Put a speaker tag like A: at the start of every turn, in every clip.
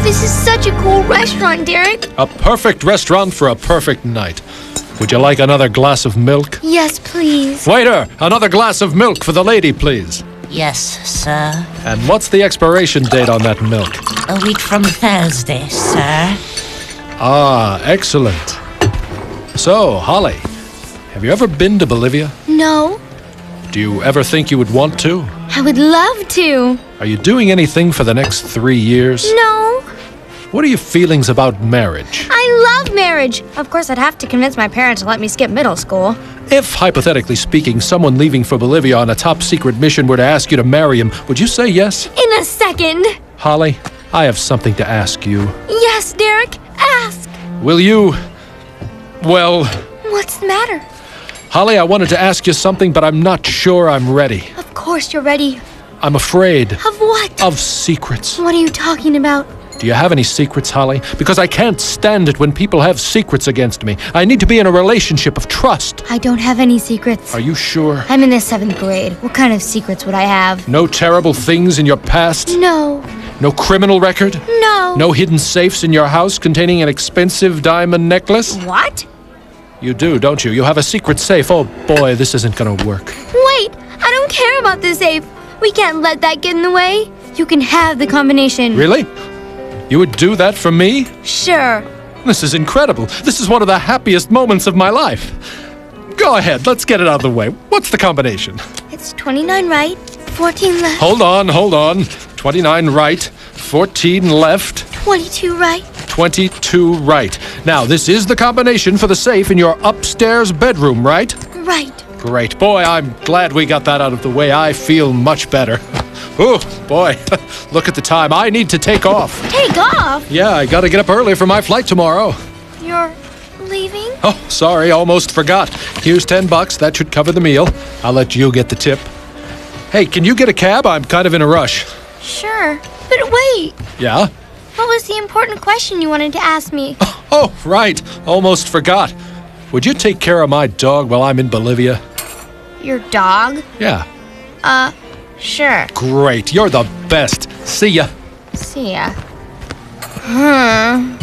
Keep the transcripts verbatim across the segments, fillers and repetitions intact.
A: this is such a cool restaurant, Derek.
B: A perfect restaurant for a perfect night. Would you like another glass of milk?
A: Yes, please.
B: Waiter, another glass of milk for the lady, please.
C: Yes, sir.
B: And what's the expiration date on that milk?
C: A week from Thursday, sir.
B: Ah, excellent. So, Holly, have you ever been to Bolivia?
A: No.
B: Do you ever think you would want to?
A: I would love to.
B: Are you doing anything for the next three years?
A: No.
B: What are your feelings about marriage?
A: I love marriage. Of course, I'd have to convince my parents to let me skip middle school.
B: If, hypothetically speaking, someone leaving for Bolivia on a top-secret mission were to ask you to marry him, would you say yes?
A: In a second.
B: Holly, I have something to ask you.
A: Yes, Derek, ask.
B: Will you... well...
A: What's the matter?
B: Holly, I wanted to ask you something, but I'm not sure I'm ready.
A: Of course you're ready.
B: I'm afraid.
A: Of what?
B: Of secrets.
A: What are you talking about?
B: Do you have any secrets, Holly? Because I can't stand it when people have secrets against me. I need to be in a relationship of trust.
A: I don't have any secrets.
B: Are you sure?
A: I'm in the seventh grade. What kind of secrets would I have?
B: No terrible things in your past?
A: No.
B: No criminal record?
A: No.
B: No hidden safes in your house containing an expensive diamond necklace?
A: What?
B: You do, don't you? You have a secret safe. Oh boy, this isn't gonna work.
A: Wait, I don't care about the safe. We can't let that get in the way. You can have the combination.
B: Really? You would do that for me?
A: Sure.
B: This is incredible. This is one of the happiest moments of my life. Go ahead, let's get it out of the way. What's the combination?
A: It's twenty-nine right, fourteen left.
B: Hold on, hold on. twenty-nine right, fourteen left,
A: twenty-two right.
B: twenty-two right. Now, this is the combination for the safe in your upstairs bedroom, right?
A: Right.
B: Great. Boy, I'm glad we got that out of the way. I feel much better. Oh, boy. Look at the time. I need to take off.
A: Take off?
B: Yeah, I gotta get up early for my flight tomorrow.
A: You're leaving?
B: Oh, sorry, almost forgot. Here's ten bucks. That should cover the meal. I'll let you get the tip. Hey, can you get a cab? I'm kind of in a rush.
A: Sure. But wait.
B: Yeah?
A: What was the important question you wanted to ask me?
B: Oh, right. Almost forgot. Would you take care of my dog while I'm in Bolivia?
A: Your dog?
B: Yeah.
A: Uh, sure.
B: Great. You're the best. See ya.
A: See ya. Hmm.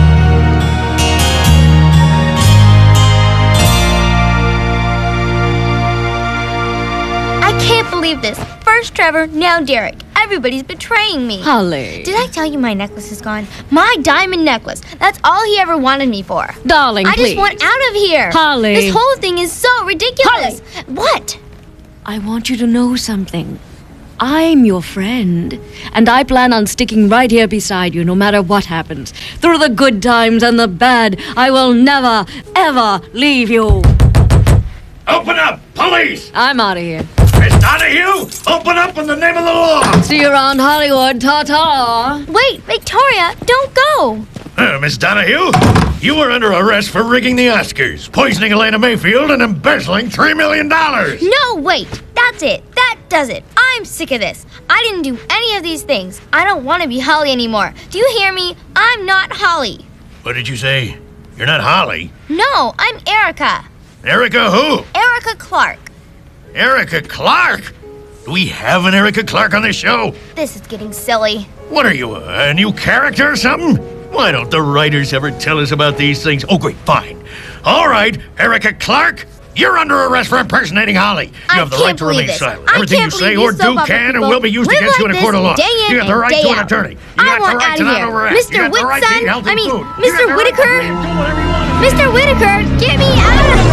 A: I can't believe this. First Trevor, now Derek. Everybody's betraying me.
D: Holly.
A: Did I tell you my necklace is gone? My diamond necklace. That's all he ever wanted me for.
D: Darling,
A: I
D: please.
A: just want out of here.
D: Holly.
A: This whole thing is so ridiculous.
D: Holly.
A: What?
D: I want you to know something. I'm your friend, and I plan on sticking right here beside you no matter what happens. Through the good times and the bad, I will never, ever leave you.
E: Open up! Police!
D: I'm out of here.
E: Miss Donahue! Open up in the name of the law!
D: See you around Hollywood. Ta-ta.
A: Wait, Victoria, don't go.
E: Uh, Miss Donahue, you were under arrest for rigging the Oscars, poisoning Elena Mayfield, and embezzling three million dollars!
A: No, wait. That's it. That does it. I'm sick of this. I didn't do any of these things. I don't want to be Holly anymore. Do you hear me? I'm not Holly.
E: What did you say? You're not Holly.
A: No, I'm Erica.
E: Erica who?
A: Erica Clark.
E: Erica Clark? Do we have an Erica Clark on this show?
A: This is getting silly.
E: What are you, a new character or something? Why don't the writers ever tell us about these things? Oh, great, fine. All right, Erica Clark, you're under arrest for impersonating Holly. You
A: I
E: have the
A: can't
E: right to remain
A: believe this.
E: silent.
A: I
E: Everything you
A: can't
E: say
A: believe
E: or
A: these
E: do
A: soap opera
E: can and
A: people
E: will be used
A: live
E: against you in
A: like
E: a court of
A: this
E: law.
A: day in
E: You have the
A: and
E: right
A: day
E: to an
A: out.
E: attorney. You
A: I
E: got
A: want
E: the right
A: out
E: to
A: of
E: not
A: here.
E: arrest.
A: Mister
E: You got the right to eat
A: Whitson,
E: healthy
A: I mean,
E: food. You
A: Mister
E: got the right to
A: Whitaker.
E: do whatever you want.
A: Mister Whitaker, get me out of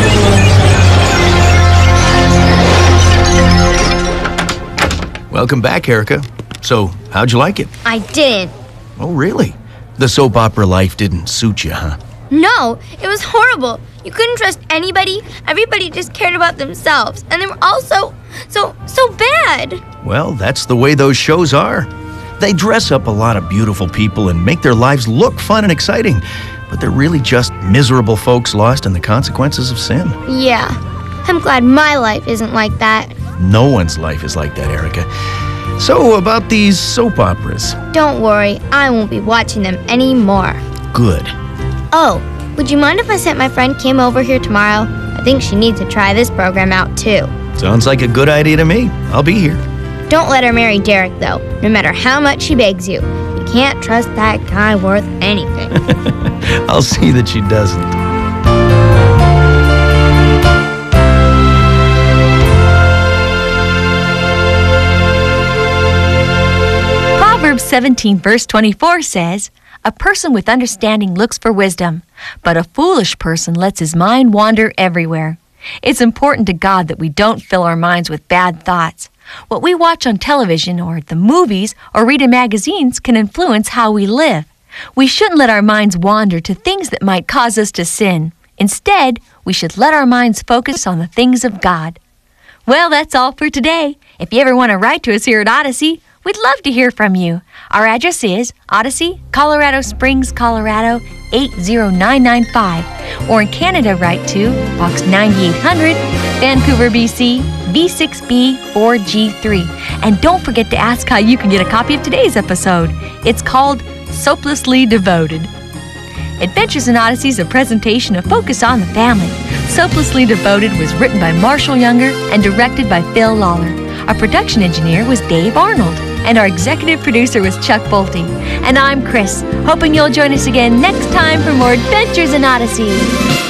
A: here.
F: Welcome back, Erica. So, how'd you like it?
A: I didn't.
F: Oh, really? The soap opera life didn't suit you, huh?
A: No, it was horrible. You couldn't trust anybody. Everybody just cared about themselves. And they were all so, so, so bad.
F: Well, that's the way those shows are. They dress up a lot of beautiful people and make their lives look fun and exciting, but they're really just miserable folks lost in the consequences of sin.
A: Yeah, I'm glad my life isn't like that.
F: No one's life is like that, Erica. So, about these soap operas.
A: Don't worry, I won't be watching them anymore.
F: Good.
A: Oh, would you mind if I sent my friend Kim over here tomorrow? I think she needs to try this program out too.
F: Sounds like a good idea to me. I'll be here.
A: Don't let her marry Derek, though, no matter how much she begs you. You can't trust that guy worth anything.
F: I'll see that she doesn't.
G: Proverbs seventeen, verse twenty-four says, "A person with understanding looks for wisdom, but a foolish person lets his mind wander everywhere." It's important to God that we don't fill our minds with bad thoughts. What we watch on television or the movies or read in magazines can influence how we live. We shouldn't let our minds wander to things that might cause us to sin. Instead, we should let our minds focus on the things of God. Well, that's all for today. If you ever want to write to us here at Odyssey, we'd love to hear from you. Our address is Odyssey, Colorado Springs, Colorado, eight zero nine nine five. Or in Canada, write to Box ninety-eight hundred, Vancouver, B C, V six B four G three. And don't forget to ask how you can get a copy of today's episode. It's called Soaplessly Devoted. Adventures in Odyssey is a presentation of Focus on the Family. Soaplessly Devoted was written by Marshall Younger and directed by Phil Lawler. Our production engineer was Dave Arnold, and our executive producer was Chuck Bolte. And I'm Chris, hoping you'll join us again next time for more Adventures in Odyssey.